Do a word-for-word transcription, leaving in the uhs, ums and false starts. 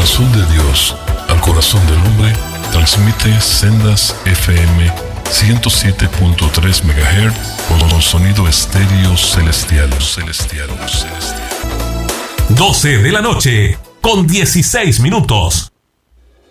corazón de Dios al corazón del hombre, transmite Sendas F M ciento siete punto tres megahertz con sonido estéreo celestial, celestial, celestial. doce de la noche con dieciséis minutos.